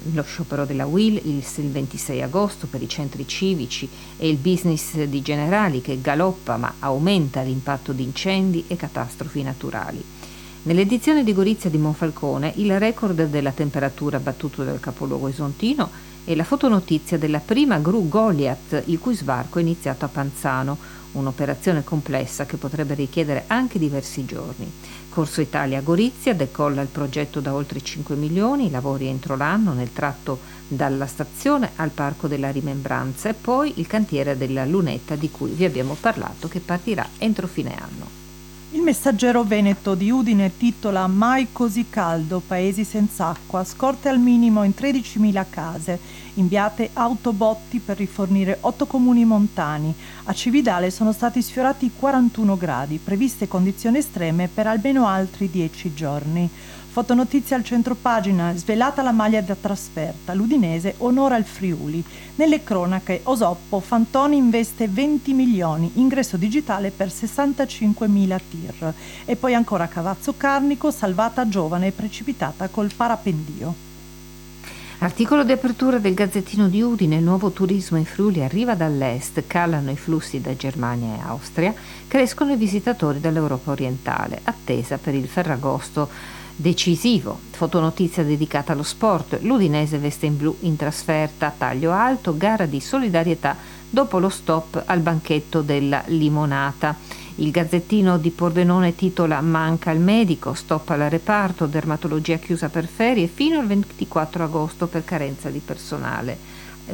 lo sciopero della UIL il 26 agosto per i centri civici e il business di Generali che galoppa ma aumenta l'impatto di incendi e catastrofi naturali. Nell'edizione di Gorizia di Monfalcone il record della temperatura battuto dal capoluogo isontino e la fotonotizia della prima gru Goliath, il cui sbarco è iniziato a Panzano, un'operazione complessa che potrebbe richiedere anche diversi giorni. Corso Italia Gorizia decolla il progetto da oltre 5 milioni, i lavori entro l'anno nel tratto dalla stazione al Parco della Rimembranza e poi il cantiere della Lunetta di cui vi abbiamo parlato che partirà entro fine anno. Il Messaggero Veneto di Udine titola Mai così caldo, paesi senza acqua, scorte al minimo in 13.000 case, inviate autobotti per rifornire 8 comuni montani. A Cividale sono stati sfiorati 41 gradi, previste condizioni estreme per almeno altri 10 giorni. Fotonotizia al centropagina, svelata la maglia da trasferta, l'Udinese onora il Friuli. Nelle cronache, Osoppo, Fantoni investe 20 milioni, ingresso digitale per 65.000 tir. E poi ancora Cavazzo Carnico, salvata giovane e precipitata col parapendio. Articolo di apertura del Gazzettino di Udine, il nuovo turismo in Friuli arriva dall'est, calano i flussi da Germania e Austria, crescono i visitatori dall'Europa orientale, attesa per il Ferragosto decisivo. Fotonotizia dedicata allo sport, l'Udinese veste in blu in trasferta, taglio alto, gara di solidarietà dopo lo stop al banchetto della limonata. Il Gazzettino di Pordenone titola Manca il medico, stop al reparto, dermatologia chiusa per ferie fino al 24 agosto per carenza di personale.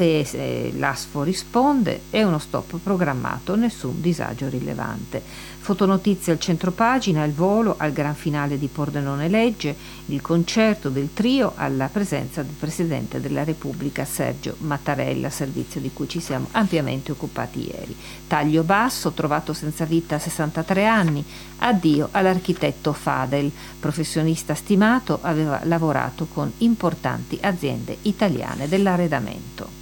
L'ASFO risponde, è uno stop programmato, nessun disagio rilevante. Fotonotizia al centropagina, il volo al gran finale di Pordenone Legge, il concerto del trio alla presenza del Presidente della Repubblica Sergio Mattarella, servizio di cui ci siamo ampiamente occupati ieri. Taglio basso, trovato senza vita a 63 anni, addio all'architetto Fadel, professionista stimato, aveva lavorato con importanti aziende italiane dell'arredamento.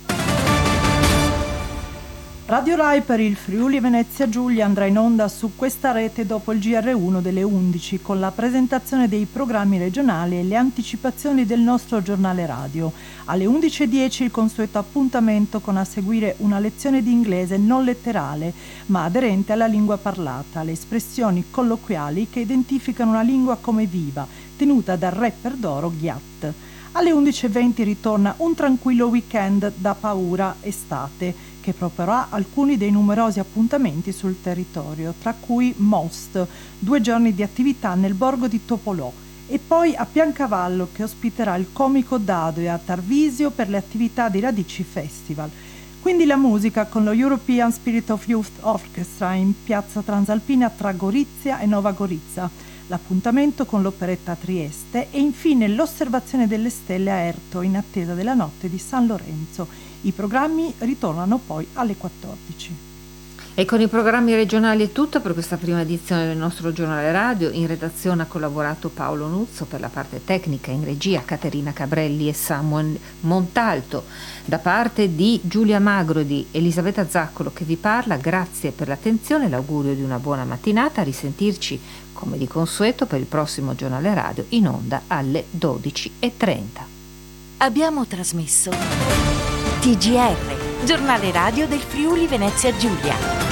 Radio Rai per il Friuli Venezia Giulia andrà in onda su questa rete dopo il GR1 delle 11 con la presentazione dei programmi regionali e le anticipazioni del nostro giornale radio. Alle 11:10 il consueto appuntamento con a seguire una lezione di inglese non letterale ma aderente alla lingua parlata, le espressioni colloquiali che identificano una lingua come viva, tenuta dal rapper d'oro Ghiat. Alle 11:20 ritorna un tranquillo weekend da paura estate che proporrà alcuni dei numerosi appuntamenti sul territorio, tra cui Most, 2 giorni di attività nel borgo di Topolò, e poi a Piancavallo che ospiterà il comico Dado e a Tarvisio per le attività di Radici Festival. Quindi la musica con lo European Spirit of Youth Orchestra in piazza Transalpina tra Gorizia e Nova Gorizia, l'appuntamento con l'operetta a Trieste e infine l'osservazione delle stelle a Erto in attesa della notte di San Lorenzo. I programmi ritornano poi alle 14. E con i programmi regionali è tutto per questa prima edizione del nostro giornale radio. In redazione ha collaborato Paolo Nuzzo, per la parte tecnica in regia Caterina Cabrelli e Samuel Montalto. Da parte di Giulia Magro e di Elisabetta Zaccolo che vi parla, grazie per l'attenzione e l'augurio di una buona mattinata. A risentirci come di consueto per il prossimo giornale radio in onda alle 12:30. Abbiamo trasmesso TGR, giornale radio del Friuli Venezia Giulia.